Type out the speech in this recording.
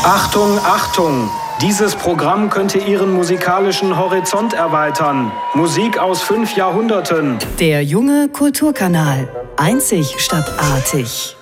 Achtung, Achtung! Dieses Programm könnte Ihren musikalischen Horizont erweitern. Musik aus 5 Jahrhunderten. Der junge Kulturkanal. Einzig statt artig.